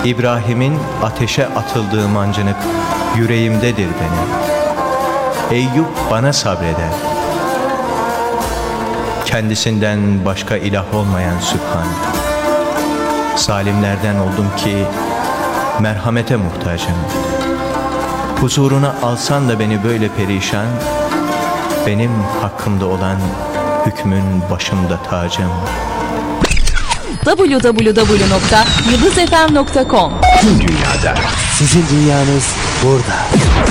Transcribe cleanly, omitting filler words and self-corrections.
İbrahim'in ateşe atıldığı mancınık yüreğimdedir benim. Eyüp bana sabreder. Kendisinden başka ilah olmayan Sübhan. Zalimlerden oldum ki merhamete muhtacım. Huzuruna alsan da beni böyle perişan, benim hakkımda olan hükmün başımda tacım. www.yıldızfm.com Tüm dünyada. Sizin dünyanız burada.